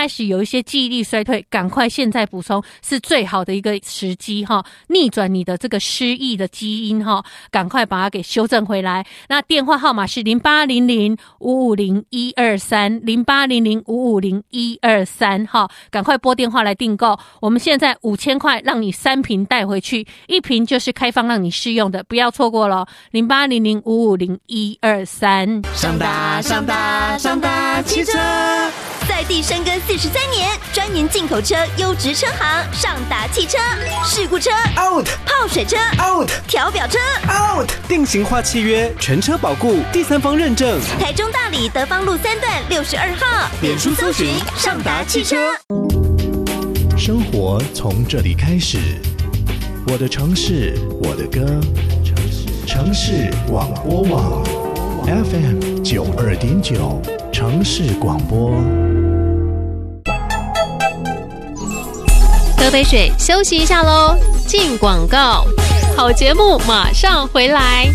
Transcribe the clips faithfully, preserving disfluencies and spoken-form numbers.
开始有一些记忆力衰退，赶快现在补充是最好的一个时机哈，逆转你的这个失忆的基因哈，赶快把它给修正回来。那电话号码是零八零零五五零一二三零八零零五五零一二三哈，赶快拨电话来订购。我们现在五千块让你三瓶带回去，一瓶就是开放让你试用的，不要错过了。零八零零五五零一二三。 上达上达上达汽车， 在地深耕四十三年，专研进口车优质车行，上达汽车。事故车 out， 泡水车 out， 调表车 out， 定型化契约，全车保固，第三方认证。 台中大里德芳路三段六十二号， 脸书搜寻上达汽车。 生活从这里开始，我的城市，我的歌，城市广播网 F M 九二点九，城市广播。 喝杯水，休息一下喽。进广告，好节目马上回来。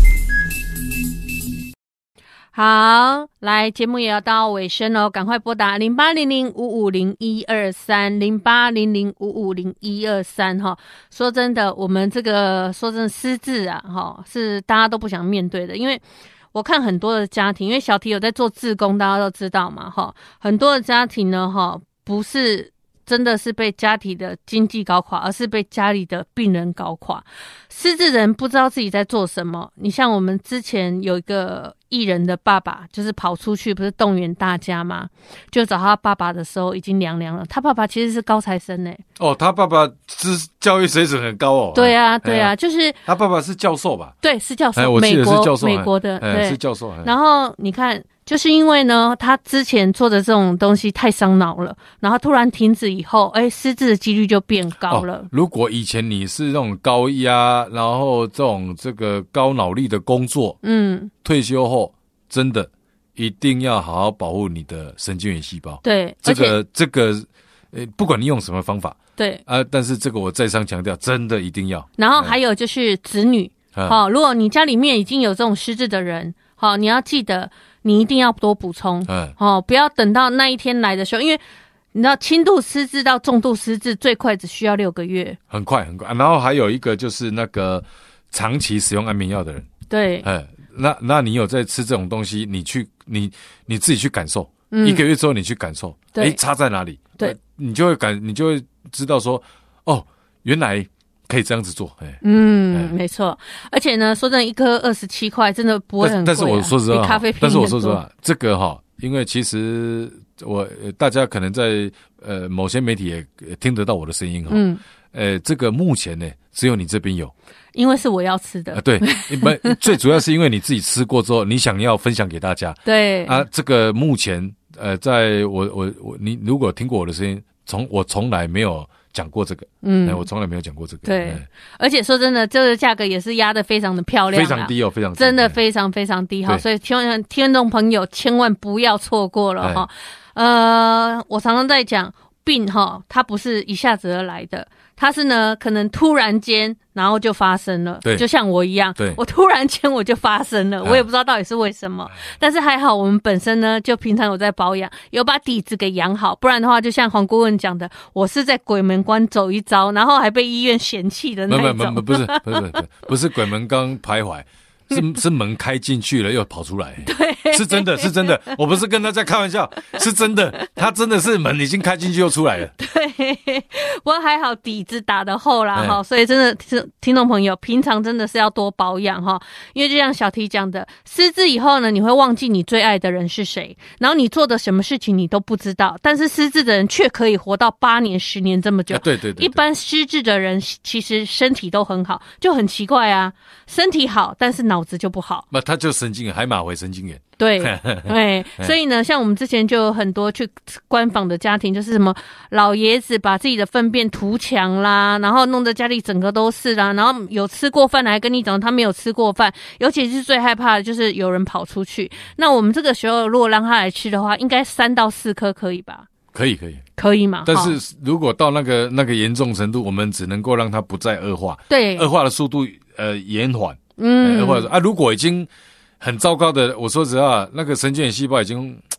好，来，节目也要到尾声了，赶快拨打零八零零五五零一二三零八零零五五零一二三哈。说真的，我们这个说真的失智啊，哈，是大家都不想面对的，因为我看很多的家庭，因为小提有在做志工，大家都知道嘛，哈，很多的家庭呢，哈，不是真的是被家庭的经济搞垮，而是被家里的病人搞垮。失智人不知道自己在做什么。你像我们之前有一个艺人的爸爸，就是跑出去不是动员大家吗？就找他爸爸的时候已经凉凉了。他爸爸其实是高材生欸。 哦，他爸爸是教育水准很高哦。 对啊，对啊，就是他爸爸是教授吧？ 对，是教授， 哎，我记得是教授， 美国美国的，对， 是教授。 然后你看。就是因为呢，他之前做的这种东西太伤脑了，然后突然停止以后，哎，失智的几率就变高了。 哦，如果以前你是那种高压，然后这种这个高脑力的工作，嗯，退休后真的一定要好好保护你的神经元细胞。 对， 这个这个，呃，不管你用什么方法， 对啊，但是这个我再三强调，真的一定要。 然后还有就是子女，好，嗯，哦，如果你家里面已经有这种失智的人，好，你要记得。你一定要多补充，嗯，哦，不要等到那一天来的时候，因为你知道轻度失智到重度失智最快只需要六个月， 很快很快。然后还有一个就是那个长期使用安眠药的人， 对， 哎，那那你有在吃这种东西，你去你你自己去感受，嗯，一个月之后你去感受，哎，差在哪里？ 对， 你就会感你就会知道说，哦，原来。可以这样子做，哎， 嗯，没错。而且呢，说真的，一颗二十七块，真的不会很贵，啊。 但是我说实话， 咖啡但是我说实话，这个哈，因为其实我大家可能在呃某些媒体也听得到我的声音哈，嗯，呃，这个目前呢，只有你这边有， 因为是我要吃的， 啊，对，最主要是因为你自己吃过之后，你想要分享给大家， 对啊，这个目前呃，在我我我你如果听过我的声音，从我从来没有。讲过这个，嗯，我从来没有讲过这个。 对，而且说真的，这个价格也是压得非常的漂亮， 非常低哦，非常低真的非常非常低哈，所以听众听众朋友千万不要错过了哈。呃，我常常在讲病哈，它不是一下子而来的，它是呢可能突然间然后就发生了， 对， 就像我一样， 对， 我突然间我就发生了，我也不知道到底是为什么，但是还好我们本身呢就平常有在保养，有把底子给养好，不然的话就像黄顾问讲的，我是在鬼门关走一遭，然后还被医院嫌弃的那种。 不不不不是不是不是不是鬼门关徘徊。是是门开进去了又跑出来， 对， 是真的是真的，我不是跟大家开玩笑，是真的，他真的是门已经开进去又出来了。 对，不过还好底子打得厚啦哈，所以真的是听众朋友平常真的是要多保养哈，因为就像小T讲的，失智以后呢，你会忘记你最爱的人是谁，然后你做的什么事情你都不知道，但是失智的人却可以活到八年、十年这么久。 啊、对, 对, 对, 对， 一般失智的人其实身体都很好，就很奇怪啊，身体好，但是脑子就不好。 那他就神经元，海马回神经元。 对对，所以呢，像我们之前就有很多去观访的家庭，就是什么老爷子把自己的粪便涂墙啦，然后弄得家里整个都是啦，然后有吃过饭还跟你讲他没有吃过饭，尤其是最害怕的就是有人跑出去。那我们这个时候如果让他来吃的话，应该三到四颗可以吧？ 可以可以可以嘛？ 但是如果到那个那个严重程度，我们只能够让它不再恶化， 对， 恶化的速度呃延缓， 嗯， 恶化啊，如果已经很糟糕的，我说实话，那个神经元细胞已经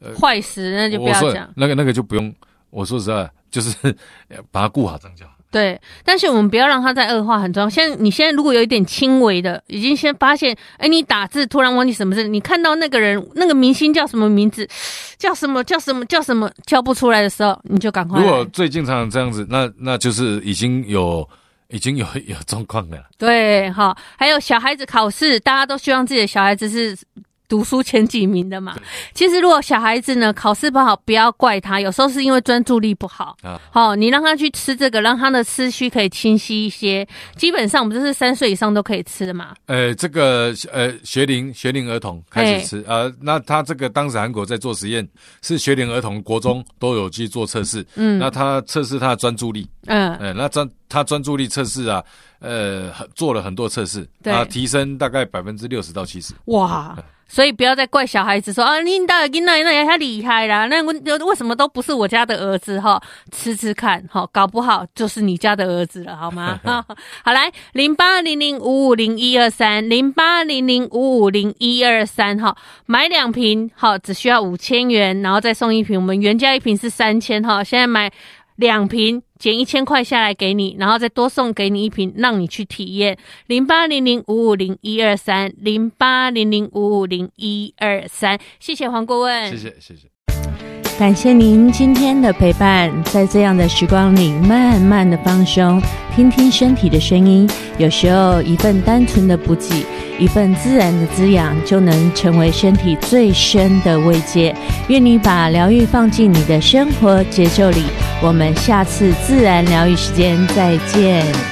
坏死那就不要讲， 那个那个就不用。我说实在，就是把它顾好这样就好。 对，但是我们不要让它再恶化，很重要。现在你现在如果有一点轻微的，已经先发现，哎，你打字突然忘记什么字，你看到那个人那个明星叫什么名字，叫什么叫什么叫什么叫不出来的时候，你就赶快来。 如果最经常这样子，那那就是已经有已经有有状况了。 对，好，还有小孩子考试，大家都希望自己的小孩子是读书前几名的嘛。其实如果小孩子呢考试不好，不要怪他，有时候是因为专注力不好。啊，好，你让他去吃这个，让他的思绪可以清晰一些。基本上我们这是三岁以上都可以吃的嘛。 呃，这个呃学龄学龄儿童开始吃，呃，那他这个当时韩国在做实验，是学龄儿童国中都有去做测试。嗯，那他测试他的专注力。嗯，呃，那专他专注力测试啊，呃，做了很多测试，啊，提升大概百分之六十到七十。 哇！所以不要再怪小孩子说啊，你大囡仔那也太厉害啦，那为什么都不是我家的儿子哈？吃吃看哈，搞不好就是你家的儿子了，好吗？好，来零八零零五五零一二三零八零零五五零一二三哈，买两瓶好，只需要五千元，然后再送一瓶，我们原价一瓶是三千哈，现在买两瓶减一千块下来给你，然后再多送给你一瓶，让你去体验。零八零零五五零一二三零八零零五五零一二三，谢谢黄顾问， 谢谢谢谢。 感谢您今天的陪伴，在这样的时光里慢慢的放松，听听身体的声音，有时候一份单纯的补给，一份自然的滋养，就能成为身体最深的慰藉。愿你把疗愈放进你的生活节奏里，我们下次自然疗愈时间再见。